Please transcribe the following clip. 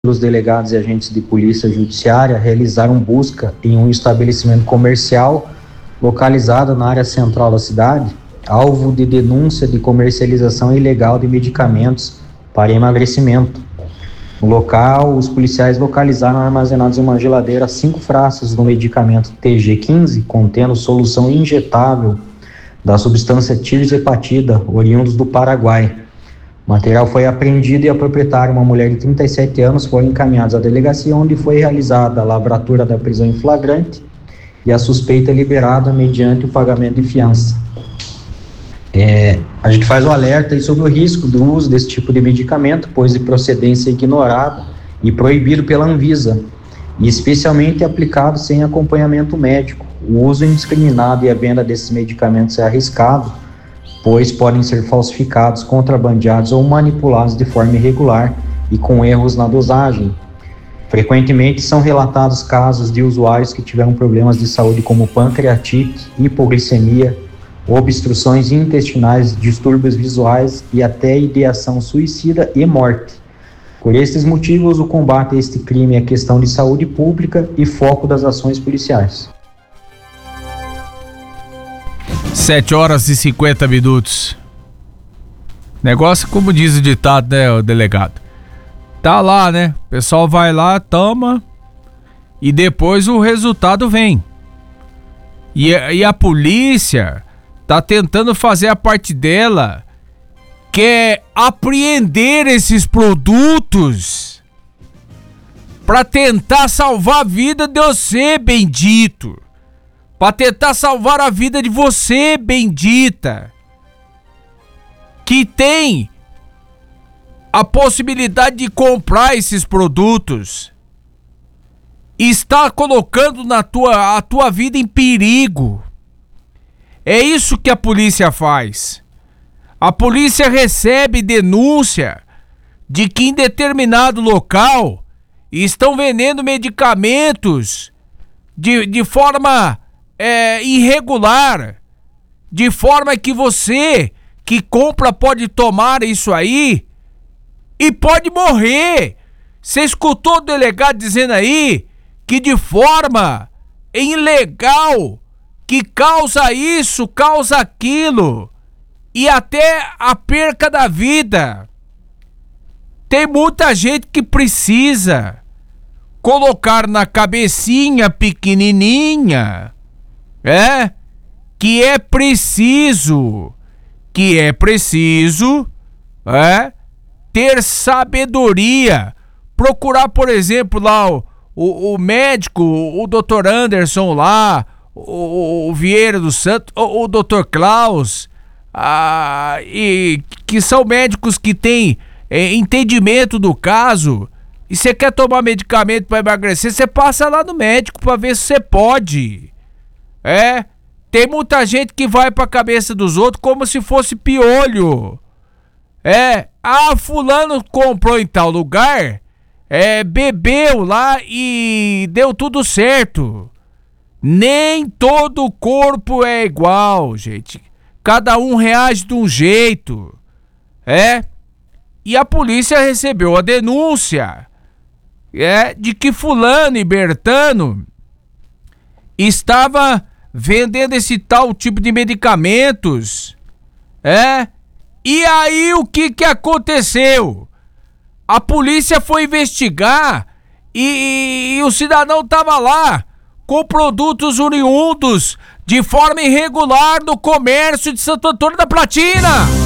Os delegados e agentes de polícia judiciária realizaram busca em um estabelecimento comercial localizado na área central da cidade, alvo de denúncia de comercialização ilegal de medicamentos para emagrecimento. No local, os policiais localizaram armazenados em uma geladeira 5 frascos do medicamento TG15, contendo solução injetável da substância tirzepatida, oriundos do Paraguai. O material foi apreendido e a proprietária, uma mulher de 37 anos, foram encaminhados à delegacia, onde foi realizada a lavratura da prisão em flagrante e a suspeita liberada mediante o pagamento de fiança. A gente faz um alerta aí sobre o risco do uso desse tipo de medicamento, pois de procedência ignorada e proibido pela Anvisa, e especialmente aplicado sem acompanhamento médico. O uso indiscriminado e a venda desses medicamentos é arriscado, pois podem ser falsificados, contrabandeados ou manipulados de forma irregular e com erros na dosagem. Frequentemente são relatados casos de usuários que tiveram problemas de saúde como pancreatite, hipoglicemia, obstruções intestinais, distúrbios visuais e até ideação suicida e morte. Por estes motivos, o combate a este crime é questão de saúde pública e foco das ações policiais. 7h50. Negócio como diz o ditado, né, o delegado? Tá lá, né? O pessoal vai lá, toma e depois o resultado vem. E a polícia tá tentando fazer a parte dela, que é apreender esses produtos pra tentar salvar a vida de você, bendito. Pra tentar salvar a vida de você, bendita, que tem a possibilidade de comprar esses produtos, está colocando a tua vida em perigo. É isso que a polícia faz. A polícia recebe denúncia de que em determinado local estão vendendo medicamentos de forma irregular, de forma que você que compra pode tomar isso aí e pode morrer. Você escutou o delegado dizendo aí que de forma ilegal, que causa isso, causa aquilo e até a perca da vida. Tem muita gente que precisa colocar na cabecinha pequenininha que é preciso ter sabedoria, procurar, por exemplo, lá o médico, o Dr. Anderson lá, o Vieira do Santo, o Dr. Klaus, e que são médicos que têm entendimento do caso. E você quer tomar medicamento para emagrecer, você passa lá no médico para ver se você pode. Tem muita gente que vai pra cabeça dos outros como se fosse piolho. Fulano comprou em tal lugar, bebeu lá e deu tudo certo. Nem todo o corpo é igual, gente. Cada um reage de um jeito. E a polícia recebeu a denúncia de que fulano e Bertano estava vendendo esse tal tipo de medicamentos. E aí o que aconteceu? A polícia foi investigar e o cidadão tava lá com produtos oriundos de forma irregular no comércio de Santo Antônio da Platina.